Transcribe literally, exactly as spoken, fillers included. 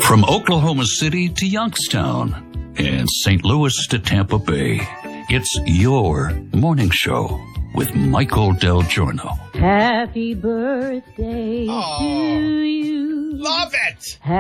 From Oklahoma City to Youngstown and Saint Louis to Tampa Bay, it's your morning show with Michael Del Giorno. Happy birthday Oh, to you. love it.